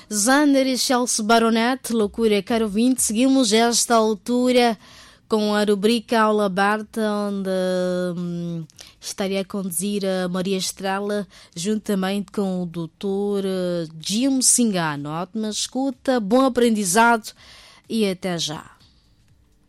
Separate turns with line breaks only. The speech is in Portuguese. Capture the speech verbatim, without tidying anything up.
Zander e Chelsea Baronet, loucura, caro ouvinte. Seguimos a esta altura com a rubrica Aula Aberta, onde hum, estaria a conduzir a Maria Estrela, juntamente com o doutor Jim Singano. Ótima escuta, bom aprendizado e até já.